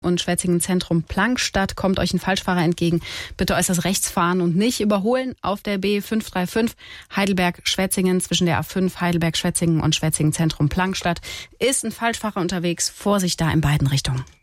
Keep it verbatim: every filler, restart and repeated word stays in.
und Schwetzingen Zentrum Plankstadt kommt euch ein Falschfahrer entgegen. Bitte äußerst rechts fahren und nicht überholen. Auf der B fünf drei fünf Heidelberg-Schwetzingen zwischen der A fünf Heidelberg-Schwetzingen und Schwetzingen Zentrum Plankstadt ist ein Falschfahrer unterwegs. Vorsicht da in beiden Richtungen.